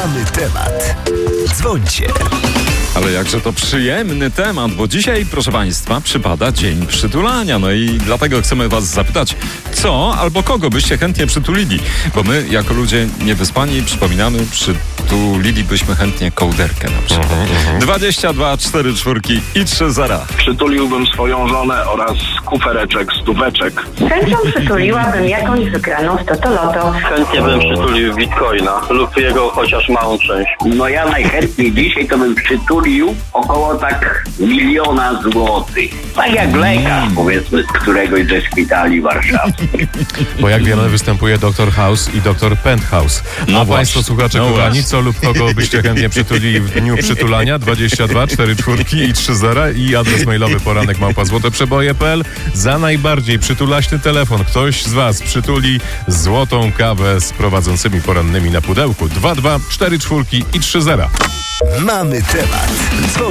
Mamy temat. Dzwońcie. Ale jakże to przyjemny temat, bo dzisiaj, proszę Państwa, przypada Dzień Przytulania. No i dlatego chcemy Was zapytać, co albo kogo byście chętnie przytulili? Bo my, jako ludzie niewyspani, przypominamy, przytulilibyśmy chętnie kołderkę na przykład. 22, 4 czwórki i 3 zera. Przytuliłbym swoją żonę oraz kufereczek, stóweczek. Chęcią przytuliłabym jakąś wygraną w Totoloto. Chętnie bym przytulił Bitcoina lub jego chociaż małą część. No ja najchętniej dzisiaj to bym przytulił około tak 1 000 000 złotych. Tak jak lekarz, powiedzmy, z któregoś ze szpitali warszawskich. Bo jak wiemy, występuje Dr. House i Dr. Penthouse. No A właśnie. Państwo słuchacze, kochani, co lub kogo byście chętnie przytulili w dniu przytulania? 22, 4 czwórki i 3 zera i adres mailowy poranek@złoteprzeboje.pl. Za najbardziej przytulaśny telefon ktoś z Was przytuli złotą kawę z prowadzącymi porannymi na pudełku. 22, 4 czwórki i 3 zera. Mamy temat.